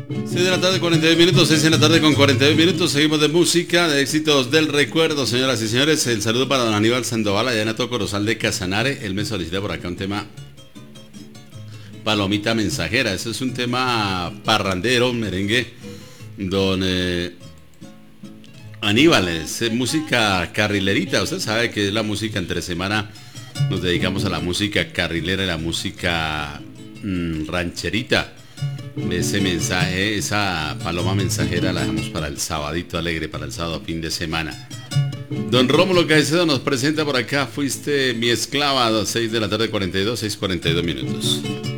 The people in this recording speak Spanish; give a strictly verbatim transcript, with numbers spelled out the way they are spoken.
seis de la tarde, cuarenta y dos minutos, seis de la tarde con cuarenta y dos minutos, seguimos de música, de éxitos del recuerdo, señoras y señores. El saludo para don Aníbal Sandoval, allá en Ato Corozal de Casanare. Él me solicita por acá un tema, Palomita Mensajera. Ese es un tema parrandero, merengue, don eh, Aníbal, es eh, música carrilerita. Usted sabe que es la música entre semana, nos dedicamos a la música carrilera y la música mmm, rancherita. Ese mensaje, esa paloma mensajera la dejamos para el sabadito alegre, para el sábado fin de semana. Don Rómulo Caicedo nos presenta por acá, fuiste mi esclava, a las seis de la tarde, cuarenta y dos, seis cuarenta y dos minutos.